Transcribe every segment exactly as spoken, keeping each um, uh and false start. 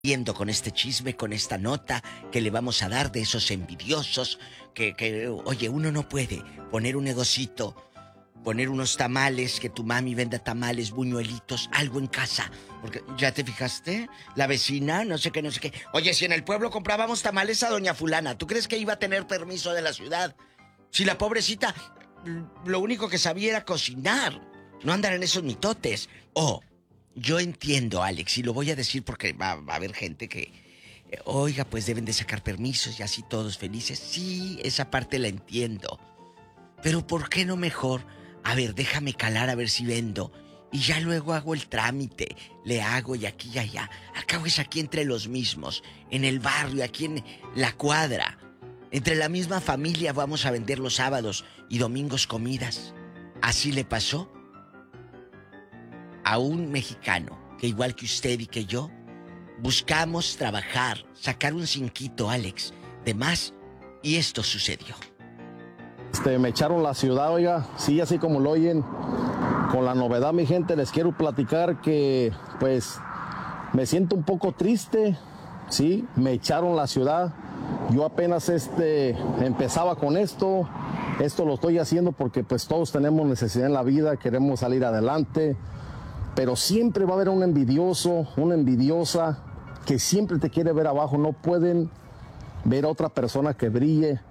Yendo con este chisme, con esta nota que le vamos a dar de esos envidiosos que, que, oye, uno no puede poner un negocito, poner unos tamales, que tu mami venda tamales, buñuelitos, algo en casa. Porque, ¿ya te fijaste? La vecina, no sé qué, no sé qué. Oye, si en el pueblo comprábamos tamales a doña fulana, ¿tú crees que iba a tener permiso de la ciudad? Si la pobrecita, lo único que sabía era cocinar, no andar en esos mitotes. Oh, yo entiendo, Alex, y lo voy a decir porque va, va a haber gente que... eh, oiga, pues deben de sacar permisos y así todos felices. Sí, esa parte la entiendo. Pero ¿por qué no mejor? A ver, déjame calar a ver si vendo. Y ya luego hago el trámite. Le hago y aquí y allá. Al cabo es aquí entre los mismos. En el barrio, aquí en la cuadra. Entre la misma familia vamos a vender los sábados y domingos comidas. Así le pasó a un mexicano que, igual que usted y que yo, buscamos trabajar, sacar un cinquito, Alex, de más, y esto sucedió. Este, me echaron la ciudad, oiga, sí, así como lo oyen. Con la novedad, mi gente, les quiero platicar que, pues, me siento un poco triste, sí, me echaron la ciudad. Yo apenas este, empezaba con esto, esto lo estoy haciendo porque, pues, todos tenemos necesidad en la vida, queremos salir adelante. Pero siempre va a haber un envidioso, una envidiosa que siempre te quiere ver abajo. No pueden ver a otra persona que brille.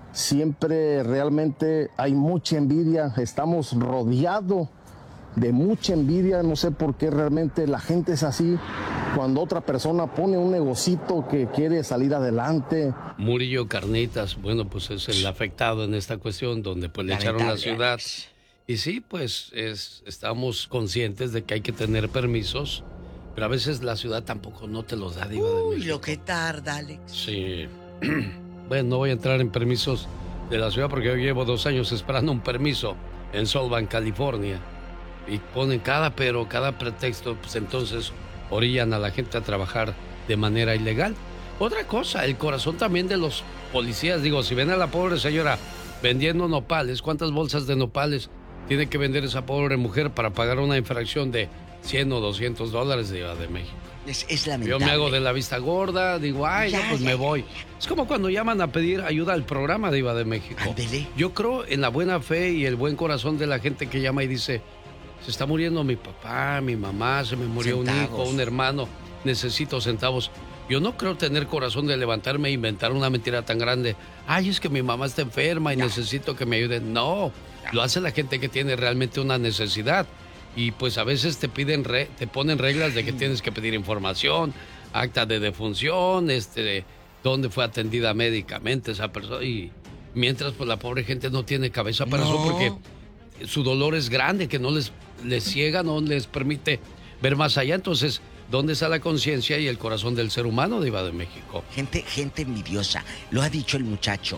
Siempre realmente hay mucha envidia. Estamos rodeados de mucha envidia. No sé por qué realmente la gente es así. Cuando otra persona pone un negocito que quiere salir adelante. Murillo Carnitas, bueno, pues es el afectado en esta cuestión, donde pues le echaron la ciudad. Y sí, pues es, estamos conscientes de que hay que tener permisos, pero a veces la ciudad tampoco no te los da, Diva de México. Uy, lo que tarda, Alex. Sí. Bueno, no voy a entrar en permisos de la ciudad porque yo llevo dos años esperando un permiso en Solvang, California. Y ponen cada pero, cada pretexto, pues entonces orillan a la gente a trabajar de manera ilegal. Otra cosa, el corazón también de los policías. Digo, si ven a la pobre señora vendiendo nopales, ¿cuántas bolsas de nopales tiene que vender esa pobre mujer para pagar una infracción de cien o doscientos dólares de Ciudad de México? Es, es lamentable. Yo me hago de la vista gorda, digo, ay, ya, no, pues ya, me voy. Ya, ya. Es como cuando llaman a pedir ayuda al programa de Diva de México. Ándele. Yo creo en la buena fe y el buen corazón de la gente que llama y dice, se está muriendo mi papá, mi mamá, se me murió centavos. Un hijo, un hermano, necesito centavos. Yo no creo tener corazón de levantarme e inventar una mentira tan grande. Ay, es que mi mamá está enferma y ya. necesito que me ayuden. No, ya. Lo hace la gente que tiene realmente una necesidad. Y pues a veces te piden, re, te ponen reglas de que tienes que pedir información, acta de defunción, este, dónde fue atendida médicamente esa persona. Y mientras pues la pobre gente no tiene cabeza para no. eso porque su dolor es grande, que no les, les ciega, no les permite ver más allá. Entonces, ¿dónde está la conciencia y el corazón del ser humano, Diva de México? Gente, gente envidiosa. Lo ha dicho el muchacho.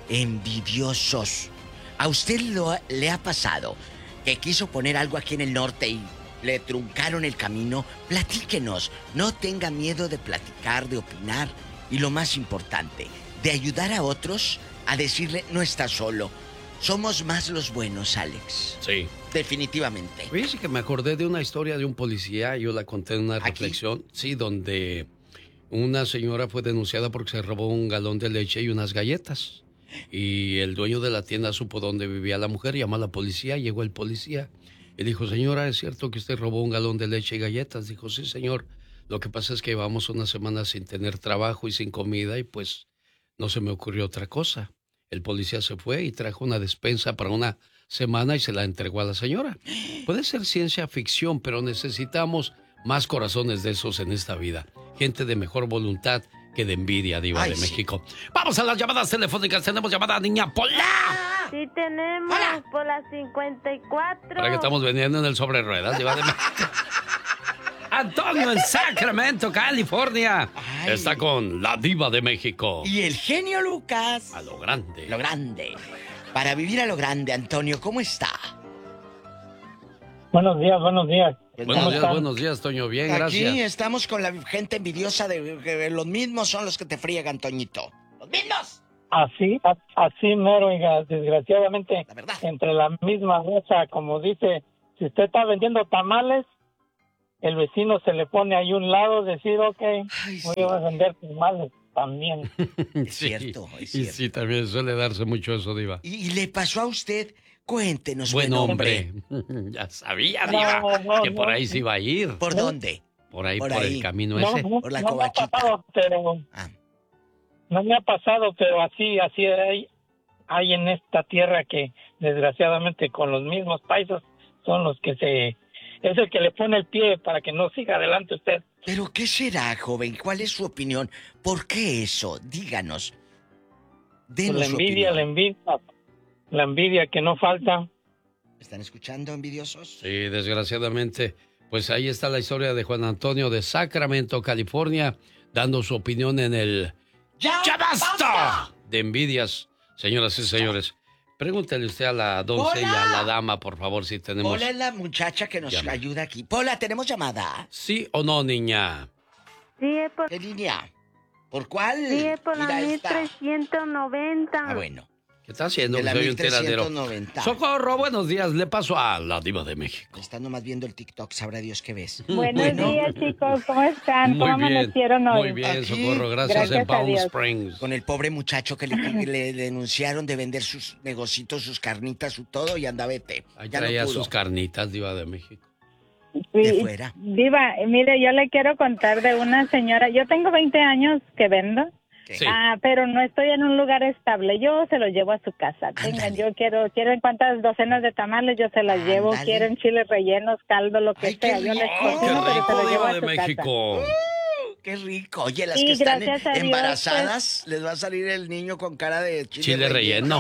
Envidiosos. ¿A usted lo, le ha pasado que quiso poner algo aquí en el norte y le truncaron el camino? Platíquenos. No tenga miedo de platicar, de opinar. Y lo más importante, de ayudar a otros a decirle, no estás solo. Somos más los buenos, Alex. Sí. Definitivamente. Fíjese que me acordé de una historia de un policía, yo la conté en una ¿Aquí? reflexión, sí, donde una señora fue denunciada porque se robó un galón de leche y unas galletas. Y el dueño de la tienda supo dónde vivía la mujer, llamó a la policía, llegó el policía y dijo, señora, ¿es cierto que usted robó un galón de leche y galletas? Dijo, sí, señor. Lo que pasa es que llevamos una semana sin tener trabajo y sin comida y pues no se me ocurrió otra cosa. El policía se fue y trajo una despensa para una semana y se la entregó a la señora. Puede ser ciencia ficción, pero necesitamos más corazones de esos en esta vida. Gente de mejor voluntad que de envidia, Diva Ay, de sí. México. Vamos a las llamadas telefónicas. Tenemos llamada, niña Pola. Sí, tenemos. Hola. Por las cincuenta y cuatro. Para que estamos vendiendo en el sobre ruedas, Diva de México. Antonio en Sacramento, California. Ay. Está con la Diva de México. Y el genio Lucas. A lo grande. Lo grande. Para vivir a lo grande, Antonio, ¿cómo está? Buenos días, buenos días. Buenos días, están? buenos días, Toño. Bien, Aquí gracias. Aquí estamos con la gente envidiosa de que los mismos son los que te friegan, Toñito. ¡Los mismos! Así, así mero, oiga, desgraciadamente, la entre la misma raza, como dice, si usted está vendiendo tamales, el vecino se le pone ahí a un lado, decir, ok, Ay, voy sí. a vender tamales también. Es Sí, cierto, es y cierto. sí, también suele darse mucho eso, Diva. ¿Y, y le pasó a usted? Cuéntenos, Buen buen hombre. hombre. Ya sabía, No, Diva, no, que por no. ahí se iba a ir. ¿Por ¿No? dónde? Por ahí, por por, ahí. el camino No, ese. no, Por la no me ha covachita. pasado, pero Ah, no me ha pasado, pero así, así hay, hay en esta tierra que desgraciadamente con los mismos paisas son los que se, es el que le pone el pie para que no siga adelante usted. ¿pero qué será, joven? ¿Cuál es su opinión? ¿Por qué eso? Díganos. Denos Pues la su envidia, la opinión. envidia, la envidia que no falta. ¿Me están escuchando, envidiosos? Sí, desgraciadamente. Pues ahí está la historia de Juan Antonio de Sacramento, California, dando su opinión en el ¡Ya, ¡Ya basta! De envidias, señoras y señores. Pregúntele usted a la doncella, ¡Pola! a la dama, por favor, si tenemos... Pola es la muchacha que nos Llama. ayuda aquí. Pola, ¿tenemos llamada? ¿Sí o no, niña? Sí, es por, ¿Qué línea? ¿Por cuál? sí, es por la Mira mil esta. trescientos noventa. Ah, bueno. ¿Qué está haciendo? De Que la soy un tiradero. mil trescientos noventa. Socorro, buenos días. Le paso a la Diva de México. Está nomás viendo el TikTok, sabrá Dios qué ves. Buenos Bueno. días, chicos. ¿Cómo están? Muy ¿Cómo bien, amanecieron hoy? muy bien, Aquí, Socorro. Gracias, gracias en a Palm Dios. Springs. Con el pobre muchacho que le, que le denunciaron de vender sus negocitos, sus carnitas, su todo y anda vete. Ahí Ya no traía pudo. sus carnitas, Diva de México. De Sí, fuera. Diva, mire, yo le quiero contar de una señora. Yo tengo veinte años que vendo, ¿Qué? Sí. ah, pero no estoy en un lugar estable. Yo se los llevo a su casa. Tengan, Ándale. yo quiero, quieren cuántas docenas de tamales, yo se las llevo. Ándale. Quieren chiles rellenos, caldo, lo que Ay, qué sea. Yo les rico. ¡Oh, qué cocino, pero se rico, los llevo Diva a de su casa. México! Qué rico. Oye, las Y que están gracias a Dios, embarazadas, les va a salir el niño con cara de chile, Chile relleno.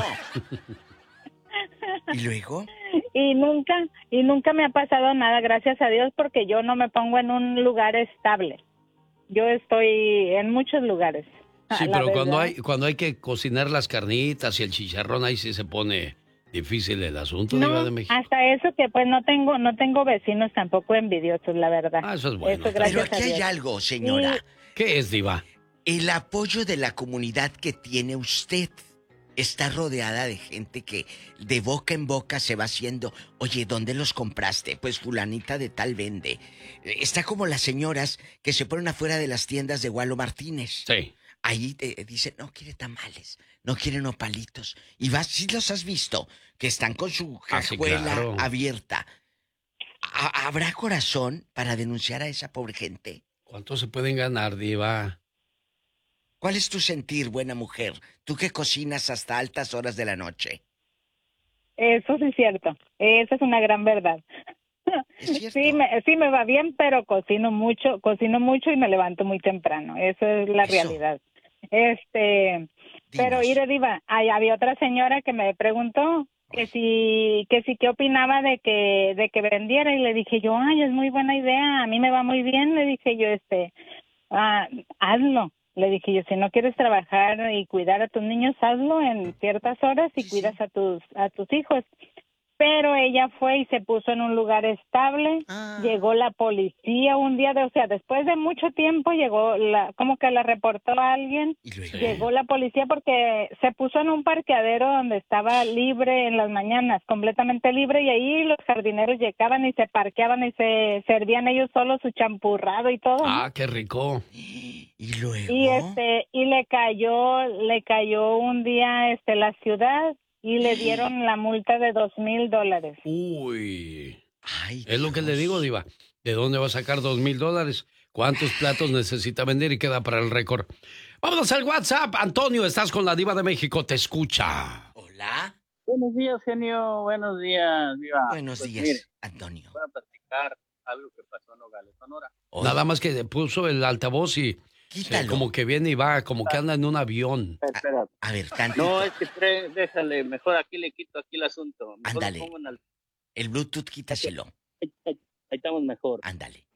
¿Y luego? Y nunca, y nunca me ha pasado nada, gracias a Dios, porque yo no me pongo en un lugar estable. Yo estoy en muchos lugares. Sí, la pero cuando verdad. hay, cuando hay que cocinar las carnitas y el chicharrón, ahí sí se pone difícil el asunto, No, Diva de México. hasta eso que pues no tengo, no tengo vecinos tampoco envidiosos, la verdad. Ah, eso es bueno. Eso, Pero gracias aquí a hay Dios. algo, señora. ¿Qué es, Diva? El apoyo de la comunidad que tiene usted. Está rodeada de gente que de boca en boca se va haciendo, oye, ¿dónde los compraste? Pues fulanita de tal vende. Está como las señoras que se ponen afuera de las tiendas de Walo Martínez. Sí. Ahí te dicen, no quiere tamales, no quiere nopalitos. Y vas, sí los has visto, que están con su Ah, sí, cajuela claro. abierta. ¿Ha- ¿Habrá corazón para denunciar a esa pobre gente? ¿Cuánto se pueden ganar, Diva? ¿Cuál es tu sentir, buena mujer? Tú que cocinas hasta altas horas de la noche. Eso sí es cierto, eso es una gran verdad. Es cierto. Sí me, sí me va bien, pero cocino mucho, cocino mucho y me levanto muy temprano. Eso es la Eso. realidad. Este, pero Dinos. Ire Diva, ahí había otra señora que me preguntó que si, que si qué opinaba de que, de que vendiera y le dije yo, ay, es muy buena idea, a mí me va muy bien, le dije yo, este, ah, hazlo. Le dije yo, si no quieres trabajar y cuidar a tus niños, hazlo en ciertas horas y Sí, cuidas sí. a tus, a tus hijos. Pero ella fue y se puso en un lugar estable. Ah. Llegó la policía un día, de, o sea, después de mucho tiempo llegó la, como que la reportó a alguien. Y luego. Sí. Llegó la policía porque se puso en un parqueadero donde estaba libre en las mañanas, completamente libre, y ahí los jardineros llegaban y se parqueaban y se servían ellos solos su champurrado y todo. ¿no? Ah, qué rico. Y luego. Y este y le cayó le cayó un día este la ciudad y le dieron la multa de dos mil dólares. Uy. Ay, Es lo que le Dios. digo, Diva. ¿De dónde va a sacar dos mil dólares? ¿Cuántos platos necesita vender y queda para el récord? Vámonos al WhatsApp. Antonio, estás con la Diva de México. Te escucha. Hola. Buenos días, genio. Buenos días, Diva. Buenos Pues, días, mire, Antonio. voy a platicar algo que pasó en Nogales, Sonora. Oye, Nada más que puso el altavoz y Quítalo. se- como que viene y va, como que anda en un avión. Espera. A ver, tantito. No, es que tre- déjale, mejor aquí le quito aquí el asunto. Mejor Ándale. lo pongo en al- El Bluetooth, quítaselo. ahí, ahí- ahí estamos mejor. Ándale.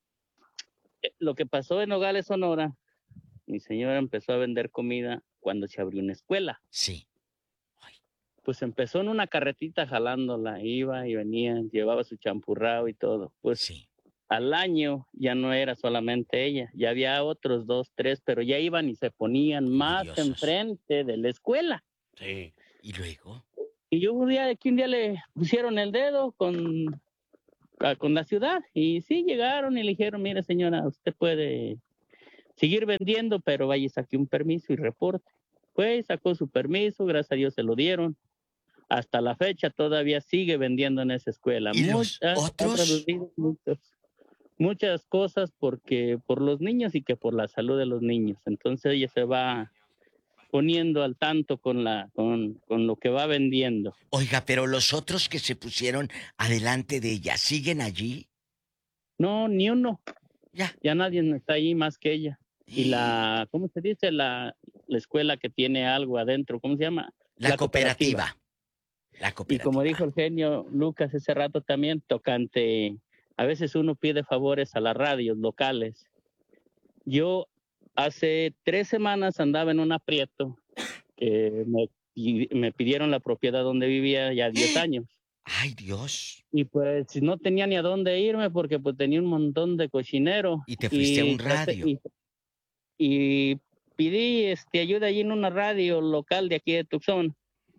Eh, Lo que pasó en Nogales, Sonora, mi señora empezó a vender comida cuando se abrió una escuela. Sí. Pues empezó en una carretita jalándola, iba y venía, llevaba su champurrado y todo. Pues Sí. al año ya no era solamente ella, ya había otros dos, tres, pero ya iban y se ponían más Envidiosos. enfrente de la escuela. Sí. Y luego. Y yo un día, que un día le pusieron el dedo con, a, con la ciudad. Y sí, llegaron y le dijeron, mire señora, usted puede seguir vendiendo, pero vaya y saque un permiso y reporte. Pues sacó su permiso, gracias a Dios se lo dieron. Hasta la fecha todavía sigue vendiendo en esa escuela. ¿Y los Muchas, otros? Muchas, muchas cosas porque por los niños y que por la salud de los niños. Entonces ella se va poniendo al tanto con la con, con lo que va vendiendo. Oiga, pero los otros que se pusieron adelante de ella, ¿siguen allí? No, ni uno. Ya. Ya nadie está ahí más que ella. Y la, ¿cómo se dice? La, la escuela que tiene algo adentro, ¿cómo se llama? La, la cooperativa. cooperativa. La cooperativa. Y como dijo el genio Lucas ese rato también, tocante, a veces uno pide favores a las radios locales. Yo hace tres semanas andaba en un aprieto que me, me pidieron la propiedad donde vivía ya diez años. ¡Ay, Dios! Y pues no tenía ni a dónde irme porque pues tenía un montón de cochinero. Y te fuiste y, a un radio. Y, y pedí este, ayuda allí en una radio local de aquí de Tucson.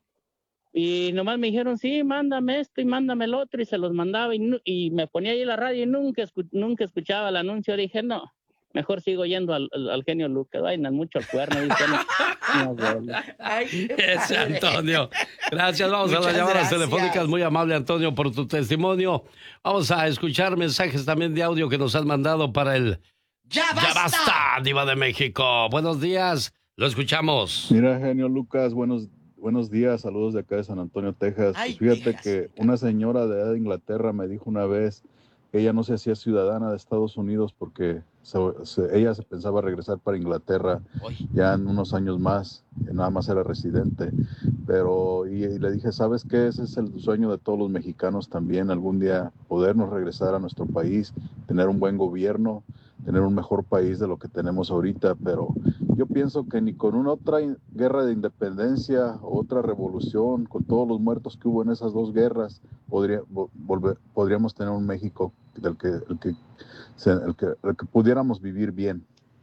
Y nomás me dijeron, sí, mándame esto y mándame el otro, y se los mandaba, y, y me ponía ahí la radio y nunca, escu nunca escuchaba el anuncio. Dije, no, mejor sigo yendo al, al, al genio Lucas, vainan mucho al cuerno. Dice, no, no, no. Ese Antonio. Gracias, vamos Muchas a las llamadas gracias. telefónicas. Muy amable, Antonio, por tu testimonio. Vamos a escuchar mensajes también de audio que nos han mandado para el... ¡Ya basta! ¡Ya basta, Diva de México! Buenos días, lo escuchamos. Mira, genio Lucas, buenos días. Buenos días, saludos de acá de San Antonio, Texas. Ay, Fíjate Texas. que una señora de allá de Inglaterra me dijo una vez que ella no se hacía ciudadana de Estados Unidos porque se, se, ella se pensaba regresar para Inglaterra Oy. ya en unos años más, nada más era residente. Pero, y, y le dije, ¿sabes qué? Ese es el sueño de todos los mexicanos también, algún día podernos regresar a nuestro país, tener un buen gobierno, tener un mejor país de lo que tenemos ahorita, pero yo pienso que ni con una otra guerra de independencia, otra revolución, con todos los muertos que hubo en esas dos guerras, podría, volver, podríamos tener un México del que, el que, el que, el que pudiéramos vivir bien.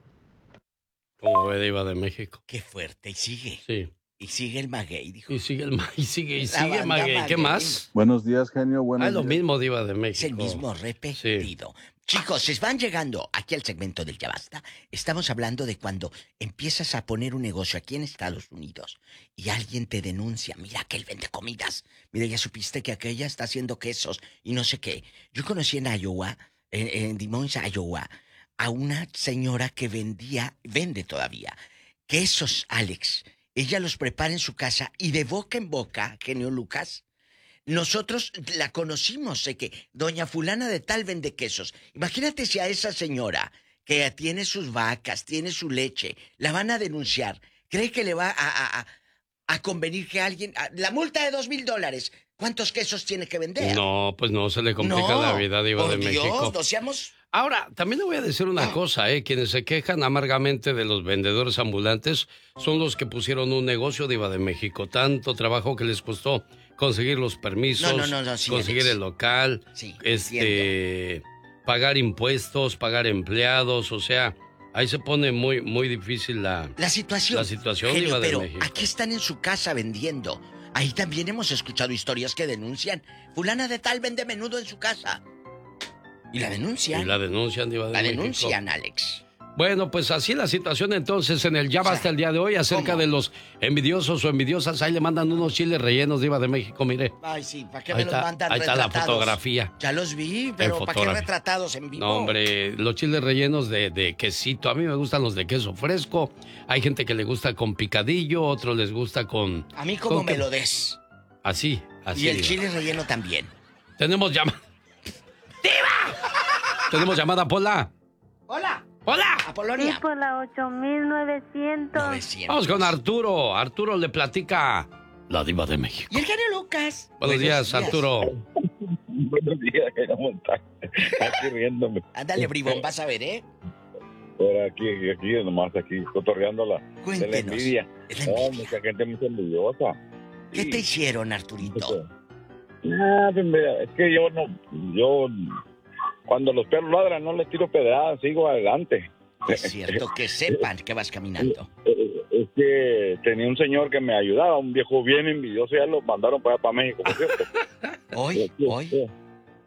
Como ve, Diva de México. Qué fuerte, y sigue. Sí. Y sigue el maguey, dijo. Y sigue el maguey, y sigue, y sigue el maguey. ¿Qué más? Buenos días, genio. Buenos ah, es lo días. mismo, Diva de México. Es el mismo repetido. Sí. Chicos, se van llegando aquí al segmento del Ya Basta. Estamos hablando de cuando empiezas a poner un negocio aquí en Estados Unidos y alguien te denuncia. Mira que él vende comidas. Mira, ya supiste que aquella está haciendo quesos y no sé qué. Yo conocí en Iowa, en, en Des Moines, Iowa, a una señora que vendía, vende todavía, quesos, Alex. Ella los prepara en su casa y de boca en boca, genio Lucas, nosotros la conocimos, sé que doña fulana de tal vende quesos. Imagínate si a esa señora que tiene sus vacas, tiene su leche, la van a denunciar. ¿Cree que le va a, a, a, a convenir que alguien... A, la multa de dos mil dólares, ¿cuántos quesos tiene que vender? No, pues no, se le complica no, la vida, Diva oh de Dios, México. ¿no seamos? Ahora, también le voy a decir una cosa, ¿eh? Quienes se quejan amargamente de los vendedores ambulantes son los que pusieron un negocio, Diva de México. Tanto trabajo que les costó conseguir los permisos, no, no, no, no, sí, conseguir Alex. el local, sí, este, pagar impuestos, pagar empleados, o sea, ahí se pone muy, muy difícil la, la situación. La situación, Genio, Diva de pero México. aquí están en su casa vendiendo. Ahí también hemos escuchado historias que denuncian. Fulana de tal vende menudo en su casa. Y la denuncian. Y la denuncian, Diva de La México. denuncian, Alex. Bueno, pues así la situación entonces en el Ya Basta o sea, el día de hoy acerca ¿cómo? de los envidiosos o envidiosas. Ahí le mandan unos chiles rellenos, Diva de México, mire. Ay, sí, ¿para qué ahí me está, los mandan ahí retratados? Ahí está la fotografía. Ya los vi, pero ¿para qué retratados en vivo? No, hombre, los chiles rellenos de, de quesito. A mí me gustan los de queso fresco. Hay gente que le gusta con picadillo, otros les gusta con... A mí como con me que... lo des. Así, así. Y el Diva. chile relleno también. Tenemos llamada. ¡Diva! Tenemos llamada, Pola. Hola. Hola. Sí, por la ocho mil novecientos. Vamos con Arturo. Arturo le platica la Diva de México. Y el genio Lucas. Buenos, Buenos días, días, Arturo. Buenos días, ¿cómo estás? Aquí riéndome. Ándale, bribón, vas a ver, ¿eh? Por aquí, aquí, nomás aquí, cotorreando la, de la envidia. Es la envidia. Oh, mucha gente muy envidiosa. ¿Qué sí. te hicieron, Arturito? Ah, pues mira, es que yo no, yo... Cuando los perros ladran, no les tiro pedradas, sigo adelante. Es cierto, que sepan que vas caminando. Es que tenía un señor que me ayudaba, un viejo bien envidioso, ya lo mandaron para allá, para México, por cierto. ¿Hoy? ¿Hoy?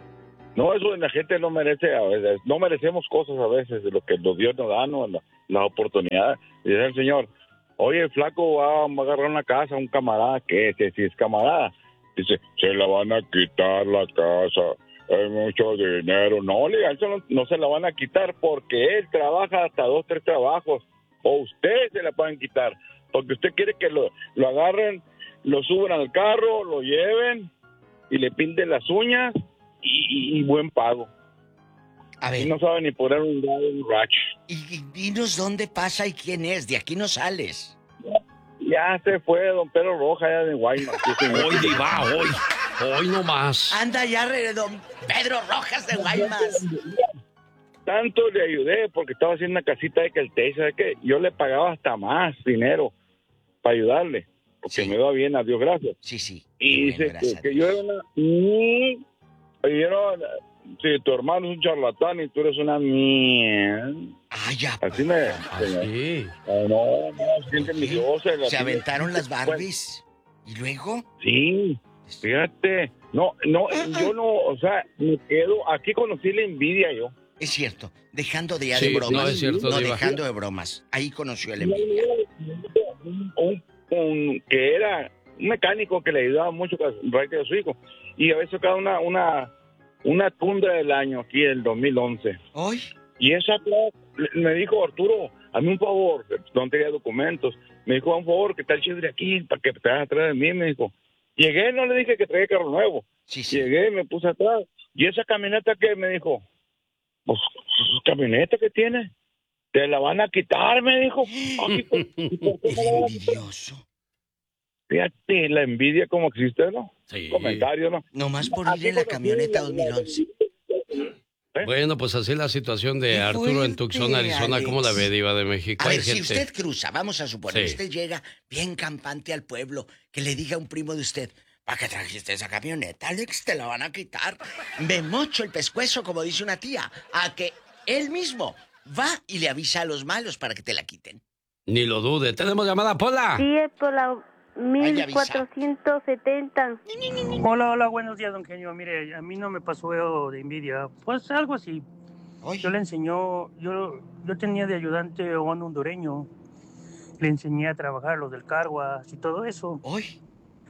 No, eso la gente no merece, a veces, no merecemos cosas a veces de lo que los Dios nos da, ¿no? La- las oportunidades. Y dice el Señor, oye, el flaco va, va a agarrar una casa, un camarada, ¿qué? Si, si es camarada, dice, se la van a quitar la casa, hay mucho dinero. No, le digan, eso no, no se la van a quitar porque él trabaja hasta dos, tres trabajos, o ustedes se la pueden quitar, porque usted quiere que lo, lo agarren, lo suban al carro, lo lleven y le pinten las uñas y, y, y buen pago. A ver. Y no sabe ni poner un, un rack. Y, y dinos dónde pasa y quién es. De aquí no sales. Ya se fue don Pedro Roja, ya de Guaymas. Hoy, diva, hoy. Hoy nomás. Anda ya, re- don Pedro Rojas de Guaymas. Tanto le ayudé porque estaba haciendo una casita de Caltech, ¿sabes qué? Yo le pagaba hasta más dinero para ayudarle. Porque Sí. me va bien, a Dios gracias. Sí, sí. Y Qué bueno, dice gracias que, a que Dios. yo era una... Mm, y yo no- si tu hermano es un charlatán y tú eres una mierda. Ah, ya. Así me... Ah, sí. No, no, no, siente mi Dios. Se aventaron las Barbies. ¿Y luego? Sí, fíjate. No, no, yo no, o sea, me quedo... Aquí conocí la envidia yo. Es cierto. Dejando de ya Sí, de bromas. no, es cierto, No, Diva. dejando de bromas. Ahí conoció el envidia. Un, un- que era un mecánico que le ayudaba mucho con el raite de su hijo. Y había sacado una, una, una tundra del año aquí, el dos mil once. ¿Hoy? Y esa placa, le- me dijo, Arturo, hazme un favor, no tenía documentos. Me dijo, un favor, que está el chile aquí, para que te hagas atrás de mí, me dijo. Llegué, no le dije que traía carro nuevo. Sí, sí. Llegué, me puse atrás. ¿Y esa camioneta qué? Me dijo. Pues, camioneta que tiene. Te la van a quitar, me dijo. Ay, pues, ¿y por qué El me la van a quitar? envidioso. Fíjate, la envidia como existe, ¿no? Sí. Comentario, ¿no? Nomás por ir en la camioneta dos mil once. Bueno, pues así es la situación de Qué Arturo en fuerte, Tucson, Arizona. Alex. ¿Cómo la ve, Diva de México? A Hay ver, si gente- usted cruza, vamos a suponer, Sí. usted llega bien campante al pueblo, que le diga a un primo de usted, ¿para qué trajiste esa camioneta, Alex? Te la van a quitar. Me mocho el pescuezo, como dice una tía, a que él mismo va y le avisa a los malos para que te la quiten. Ni lo dude. ¿Tenemos llamada, Pola? Sí, es por la mil cuatrocientos setenta. Hola, hola, buenos días, don Genio. Mire, a mí no me pasó de envidia, pues algo así. Yo le enseñó, yo, yo tenía de ayudante a un hondureño, le enseñé a trabajar lo del carguas y todo eso. ¿Hoy?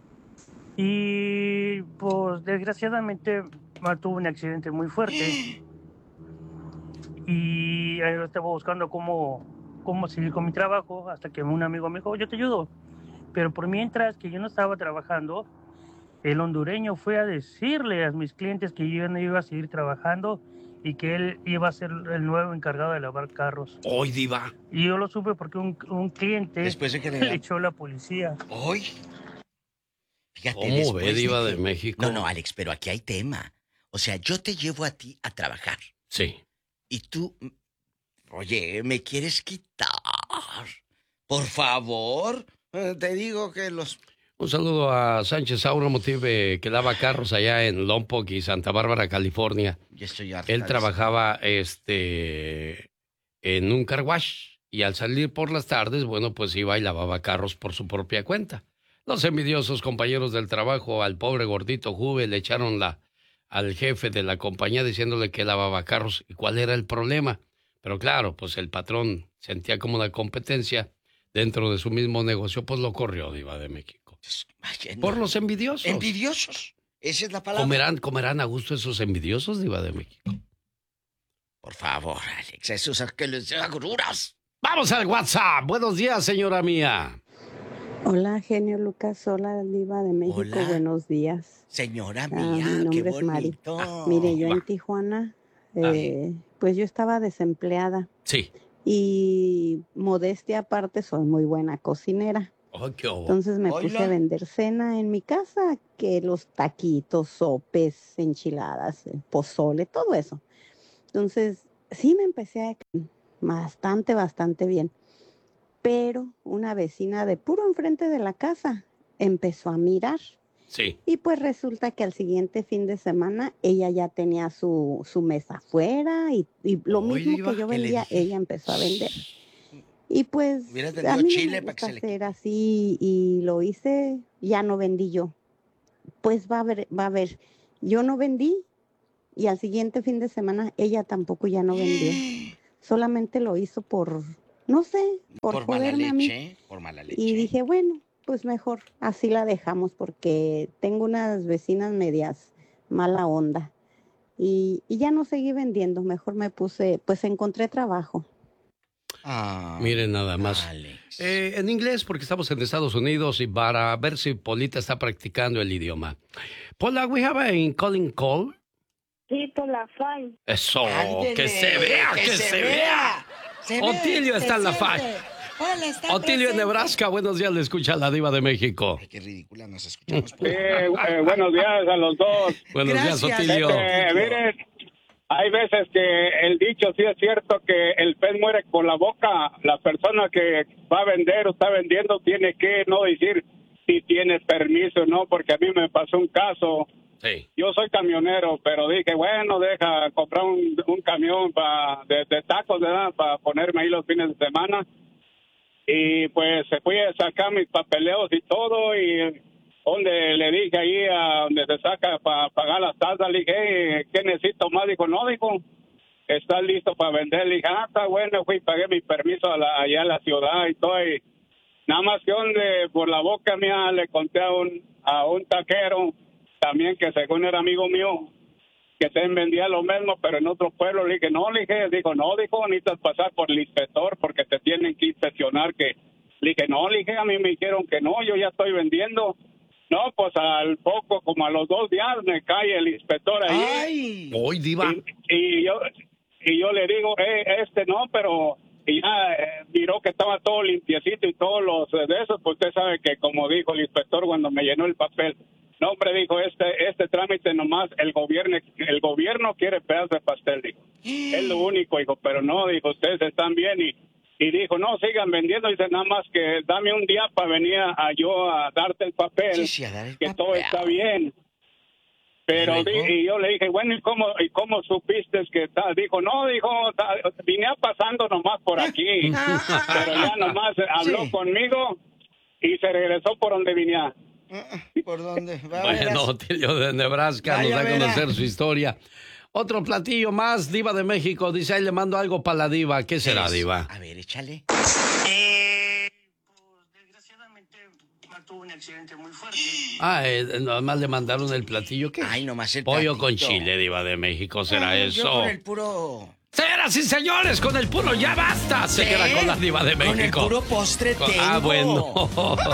Y pues desgraciadamente tuvo un accidente muy fuerte y yo estaba buscando cómo, cómo seguir con mi trabajo hasta que un amigo me dijo, yo te ayudo. Pero por mientras que yo no estaba trabajando, el hondureño fue a decirle a mis clientes que yo no iba a seguir trabajando y que él iba a ser el nuevo encargado de lavar carros. Hoy, Diva. Y yo lo supe porque un, un cliente Después de que le- le echó a la policía. ¿Hoy? Fíjate, ¿Cómo después ve, Diva que- de México? No, no, Alex, pero aquí hay tema. O sea, yo te llevo a ti a trabajar. Sí. Y tú, oye, ¿me quieres quitar? Por favor. Eh, te digo que los... Un saludo a Sánchez Auro Motive, que lava carros allá en Lompoc y Santa Bárbara, California. Yo estoy harta Él de trabajaba este, en un car wash y al salir por las tardes, bueno, pues iba y lavaba carros por su propia cuenta. Los envidiosos compañeros del trabajo al pobre gordito Juve le echaron la al jefe de la compañía diciéndole que lavaba carros y cuál era el problema. Pero claro, pues el patrón sentía como la competencia dentro de su mismo negocio, pues lo corrió, Diva de México. Ay, no. Por los envidiosos. Envidiosos. Esa es la palabra. ¿Comerán, comerán a gusto esos envidiosos, Diva de México? Por favor, Alex, esos que les agruras. Vamos al WhatsApp. Buenos días, señora mía. Hola, genio Lucas. Hola, Diva de México. Hola. Buenos días. Señora Ah, mía, mi qué nombre es Mari. bonito. Mire, yo va. en Tijuana, eh, pues yo estaba desempleada Sí. y modestia aparte soy muy buena cocinera. Oh, qué obo. Entonces me Hola. puse a vender cena en mi casa, que los taquitos, sopes, enchiladas, eh, pozole, todo eso. Entonces, sí me empecé a bastante, bastante bien. Pero una vecina de puro enfrente de la casa empezó a mirar. Sí. Y pues resulta que al siguiente fin de semana ella ya tenía su, su mesa afuera y, y lo Oye, mismo Diva, que yo ¿qué le vendía, dije? ella empezó a vender. Y pues Hubieras a vendido mí no chile me para que gusta se le hacer así y lo hice, ya no vendí yo. Pues va a ver, va a ver, yo no vendí y al siguiente fin de semana ella tampoco ya no vendió. Solamente lo hizo por, no sé, por, por mala joderme leche, a mí. por mala leche. Y dije, bueno, pues mejor así la dejamos porque tengo unas vecinas medias mala onda. Y, y ya no seguí vendiendo, mejor me puse, pues encontré trabajo. Ah, Miren nada más. Eh, en inglés, porque estamos en Estados Unidos y para ver si Polita está practicando el idioma. Paula, we have a calling call. Sí, por la file. Eso, Ándele, que se vea, que, que se, se vea. vea. Se Otilio ve, está en la siente. file. Hola, está Otilio en presente. Nebraska, buenos días, le escucha la diva de México. Ay, qué ridícula nos escuchamos. Sí, eh, buenos días a los dos. Buenos Gracias, días, Otilio. Este, miren, hay veces que el dicho sí es cierto que el pez muere con la boca. La persona que va a vender o está vendiendo tiene que no decir si tiene permiso o no, porque a mí me pasó un caso. Sí. Yo soy camionero, pero dije, bueno, deja comprar un, un camión pa, de, de tacos, ¿verdad? Para ponerme ahí los fines de semana. Y pues se fui a sacar mis papeleos y todo, y donde le dije ahí a donde se saca para pagar las tasas, le dije, hey, ¿qué necesito más? Dijo, no, dijo, ¿estás listo para vender? Le dije, ah, está bueno, fui y pagué mi permiso a la, allá a la ciudad y todo, y nada más que donde por la boca mía le conté a un, a un taquero, también que según era amigo mío, que se vendía lo mismo, pero en otro pueblo. Le dije, no, le dije, dijo, no, dijo, necesitas pasar por el inspector porque te tienen que inspeccionar. Que le dije, no, le dije, a mí me dijeron que no, yo ya estoy vendiendo. No, pues al poco, como a los dos días, me cae el inspector ahí. ¡Ay! Hoy, diva. Y, y yo y yo le digo, eh, este no, pero y ya eh, miró que estaba todo limpiecito y todos los eh, de esos, pues usted sabe que como dijo el inspector cuando me llenó el papel, no, hombre, dijo, este este trámite nomás el gobierno el gobierno quiere pedazo de pastel, dijo. Es lo único, dijo, pero no, dijo, ustedes están bien. Y y dijo, no, sigan vendiendo, dice, nada más que dame un día para venir a, a yo a darte el papel, Sí, sí, a dar el que papel. todo está bien. Pero ¿Y luego? di- y yo le dije, bueno, ¿y cómo, y cómo supiste que está? Dijo, no, dijo, ta- vine pasando nomás por aquí. Pero ya nomás habló Sí. conmigo y se regresó por donde venía. ¿Por dónde? Va, Bueno, verás. Otilio de Nebraska Vaya, nos da a verá. conocer su historia. Otro platillo más, diva de México. Dice, ahí le mando algo para la diva. ¿Qué será, Es- diva? A ver, échale. Eh, pues desgraciadamente tuvo un accidente muy fuerte. Ah, eh, nada más le mandaron el platillo. ¿Qué? Ay, nomás el Pollo con platito. chile, diva de México. ¿Será Ay, eso? Yo con el puro... Señoras y señores, con el puro ya basta. Se ¿Sí? queda con la diva de México. Con el puro postre Con- tengo. Ah, bueno.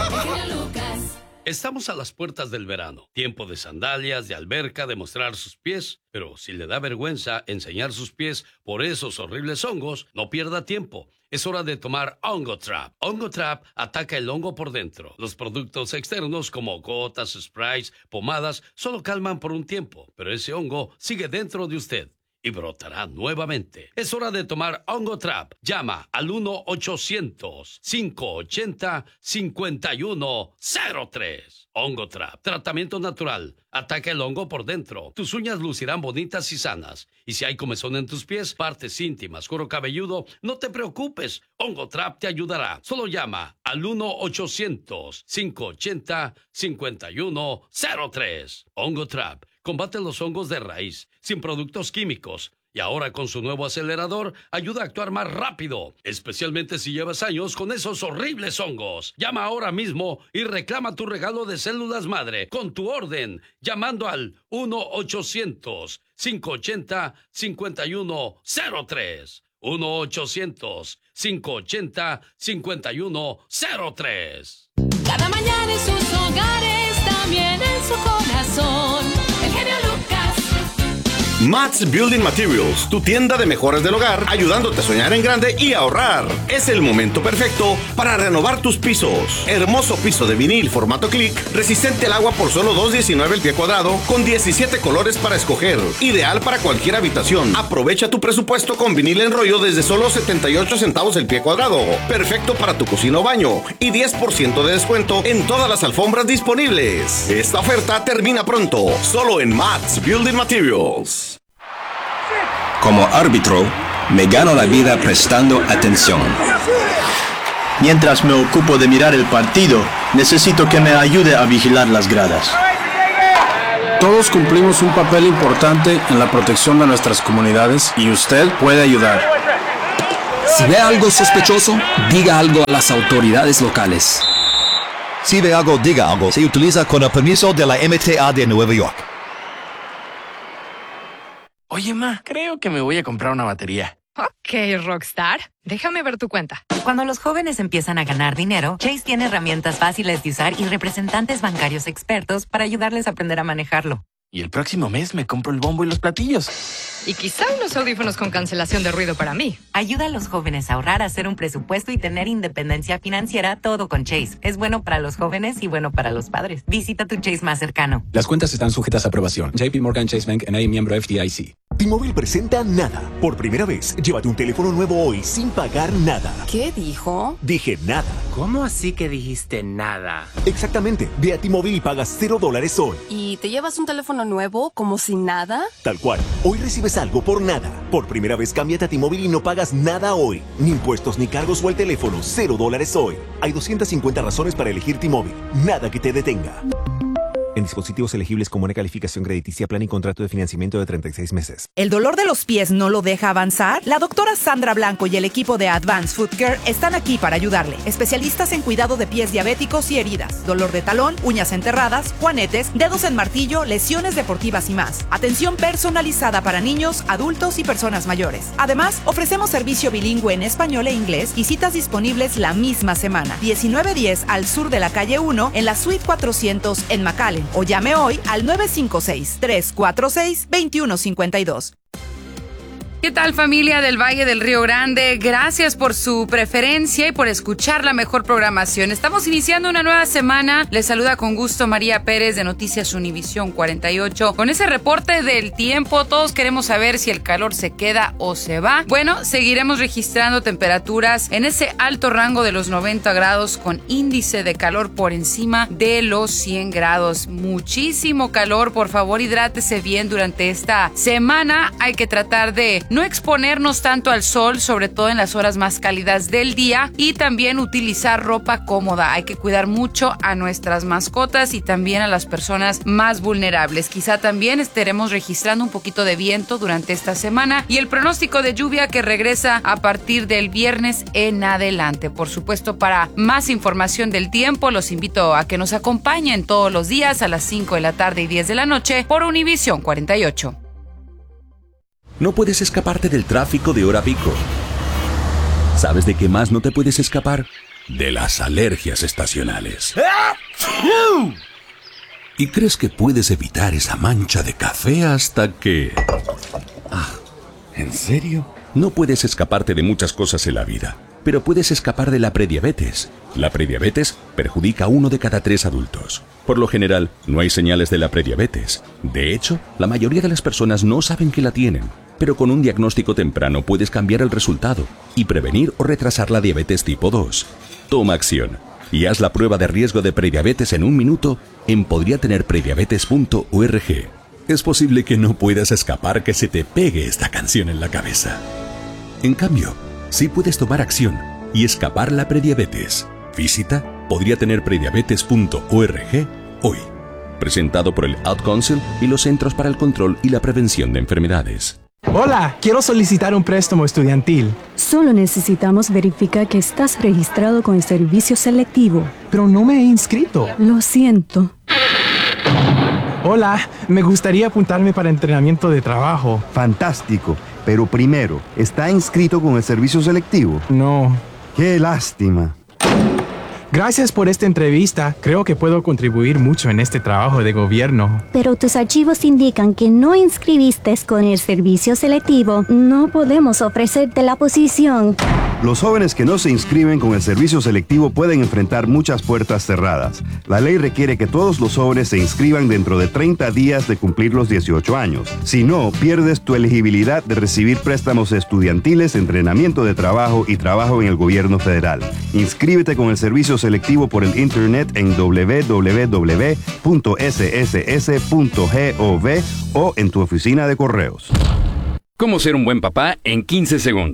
Estamos a las puertas del verano. Tiempo de sandalias, de alberca, de mostrar sus pies. Pero si le da vergüenza enseñar sus pies por esos horribles hongos, no pierda tiempo. Es hora de tomar Hongo Trap. Hongo Trap ataca el hongo por dentro. Los productos externos como gotas, sprays, pomadas, solo calman por un tiempo. Pero ese hongo sigue dentro de usted y brotará nuevamente. Es hora de tomar Hongo Trap. Llama al uno ochocientos, cinco ochenta, cincuenta y uno cero tres. Hongo Trap. Tratamiento natural. Ataca el hongo por dentro. Tus uñas lucirán bonitas y sanas. Y si hay comezón en tus pies, partes íntimas, cuero cabelludo, no te preocupes. Hongo Trap te ayudará. Solo llama al uno ochocientos, cinco ochenta, cincuenta y uno cero tres. Hongo Trap. Combate los hongos de raíz, sin productos químicos. Y ahora con su nuevo acelerador, ayuda a actuar más rápido, especialmente si llevas años con esos horribles hongos. Llama ahora mismo y reclama tu regalo de células madre con tu orden, llamando al uno ochocientos, cinco ochenta, cincuenta y uno cero tres. uno ochocientos, cinco ochenta, cincuenta y uno cero tres. Cada mañana en sus hogares, también en su corazón. El genio Lucas. Matt's Building Materials, tu tienda de mejoras del hogar, ayudándote a soñar en grande y ahorrar. Es el momento perfecto para renovar tus pisos. Hermoso piso de vinil formato click, resistente al agua por solo dos diecinueve el pie cuadrado, con diecisiete colores para escoger. Ideal para cualquier habitación. Aprovecha tu presupuesto con vinil en rollo desde solo setenta y ocho centavos el pie cuadrado. Perfecto para tu cocina o baño. Y diez por ciento de descuento en todas las alfombras disponibles. Esta oferta termina pronto, solo en Matt's Building Materials. Como árbitro, me gano la vida prestando atención. Mientras me ocupo de mirar el partido, necesito que me ayude a vigilar las gradas. Todos cumplimos un papel importante en la protección de nuestras comunidades y usted puede ayudar. Si ve algo sospechoso, diga algo a las autoridades locales. Si ve algo, diga algo. Se utiliza con el permiso de la M T A de Nueva York. Oye, ma, creo que me voy a comprar una batería. Ok, Rockstar. Déjame ver tu cuenta. Cuando los jóvenes empiezan a ganar dinero, Chase tiene herramientas fáciles de usar y representantes bancarios expertos para ayudarles a aprender a manejarlo. Y el próximo mes me compro el bombo y los platillos. Y quizá unos audífonos con cancelación de ruido para mí. Ayuda a los jóvenes a ahorrar, a hacer un presupuesto y tener independencia financiera, todo con Chase. Es bueno para los jóvenes y bueno para los padres. Visita tu Chase más cercano. Las cuentas están sujetas a aprobación. J P Morgan Chase Bank N A, miembro F D I C. T-Mobile presenta Nada. Por primera vez, llévate un teléfono nuevo hoy sin pagar nada. ¿Qué dijo? Dije nada. ¿Cómo así que dijiste nada? Exactamente. Ve a T-Mobile y pagas cero dólares hoy. ¿Y te llevas un teléfono nuevo como sin nada? Tal cual. Hoy recibes algo por nada. Por primera vez, cámbiate a T-Mobile y no pagas nada hoy. Ni impuestos ni cargos o el teléfono. Cero dólares hoy. Hay doscientas cincuenta razones para elegir T-Mobile. Nada que te detenga. En dispositivos elegibles con buena calificación crediticia, plan y contrato de financiamiento de treinta y seis meses. ¿El dolor de los pies no lo deja avanzar? La doctora Sandra Blanco y el equipo de Advanced Foot Care están aquí para ayudarle. Especialistas en cuidado de pies diabéticos y heridas, dolor de talón, uñas enterradas, juanetes, dedos en martillo, lesiones deportivas y más. Atención personalizada para niños, adultos y personas mayores. Además, ofrecemos servicio bilingüe en español e inglés y citas disponibles la misma semana. diecinueve diez al sur de la calle uno en la suite cuatrocientos en McAllen. O llame hoy al nueve cinco seis, tres cuatro seis, dos uno cinco dos. ¿Qué tal, familia del Valle del Río Grande? Gracias por su preferencia y por escuchar la mejor programación. Estamos iniciando una nueva semana. Les saluda con gusto María Pérez de Noticias Univisión cuarenta y ocho. Con ese reporte del tiempo, todos queremos saber si el calor se queda o se va. Bueno, seguiremos registrando temperaturas en ese alto rango de los noventa grados con índice de calor por encima de los cien grados. Muchísimo calor. Por favor, hidrátese bien durante esta semana. Hay que tratar de no exponernos tanto al sol, sobre todo en las horas más cálidas del día, y también utilizar ropa cómoda. Hay que cuidar mucho a nuestras mascotas y también a las personas más vulnerables. Quizá también estaremos registrando un poquito de viento durante esta semana y el pronóstico de lluvia que regresa a partir del viernes en adelante. Por supuesto, para más información del tiempo, los invito a que nos acompañen todos los días a las cinco de la tarde y diez de la noche por Univisión cuarenta y ocho. No puedes escaparte del tráfico de hora pico. ¿Sabes de qué más no te puedes escapar? De las alergias estacionales. Y crees que puedes evitar esa mancha de café hasta que... Ah, ¿en serio? No puedes escaparte de muchas cosas en la vida, pero puedes escapar de la prediabetes. La prediabetes perjudica a uno de cada tres adultos. Por lo general, no hay señales de la prediabetes. De hecho, la mayoría de las personas no saben que la tienen. Pero con un diagnóstico temprano puedes cambiar el resultado y prevenir o retrasar la diabetes tipo dos. Toma acción y haz la prueba de riesgo de prediabetes en un minuto en podría tener prediabetes punto org. Es posible que no puedas escapar que se te pegue esta canción en la cabeza. En cambio, sí puedes tomar acción y escapar la prediabetes. Visita podría tener prediabetes punto org hoy. Presentado por el Ad Council y los Centros para el Control y la Prevención de Enfermedades. Hola, quiero solicitar un préstamo estudiantil. Solo necesitamos verificar que estás registrado con el servicio selectivo. Pero no me he inscrito. Lo siento. Hola, me gustaría apuntarme para entrenamiento de trabajo. Fantástico, pero primero, ¿está inscrito con el servicio selectivo? No. ¡Qué lástima! Gracias por esta entrevista. Creo que puedo contribuir mucho en este trabajo de gobierno. Pero tus archivos indican que no inscribiste con el servicio selectivo. No podemos ofrecerte la posición. Los jóvenes que no se inscriben con el servicio selectivo pueden enfrentar muchas puertas cerradas. La ley requiere que todos los jóvenes se inscriban dentro de treinta días de cumplir los dieciocho años. Si no, pierdes tu elegibilidad de recibir préstamos estudiantiles, entrenamiento de trabajo y trabajo en el gobierno federal. Inscríbete con el servicio selectivo por el internet en doble u doble u doble u punto ese ese ese punto gov o en tu oficina de correos. ¿Cómo ser un buen papá en quince segundos?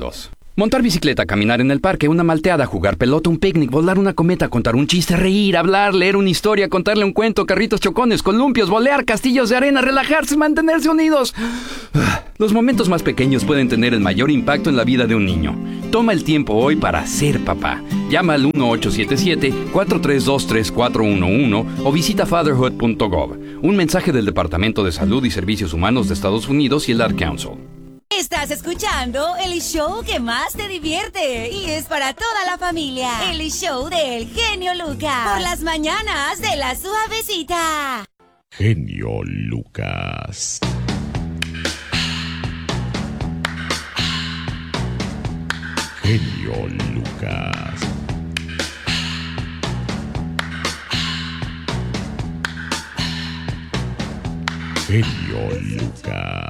Montar bicicleta, caminar en el parque, una malteada, jugar pelota, un picnic, volar una cometa, contar un chiste, reír, hablar, leer una historia, contarle un cuento, carritos chocones, columpios, volear, castillos de arena, relajarse, mantenerse unidos. Los momentos más pequeños pueden tener el mayor impacto en la vida de un niño. Toma el tiempo hoy para ser papá. Llama al uno ocho siete siete, cuatro tres dos, tres cuatro uno uno o visita fatherhood punto gov. Un mensaje del Departamento de Salud y Servicios Humanos de Estados Unidos y el Ad Council. Estás escuchando el show que más te divierte y es para toda la familia. El show del genio Lucas. Por las mañanas de la suavecita. Genio Lucas. Genio Lucas. Genio Lucas.